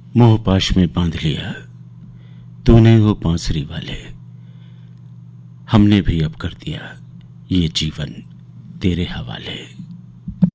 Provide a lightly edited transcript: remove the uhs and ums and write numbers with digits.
मोह पाश में बांध लिया तूने वो बांसुरी वाले, हमने भी अब कर दिया ये जीवन तेरे हवाले।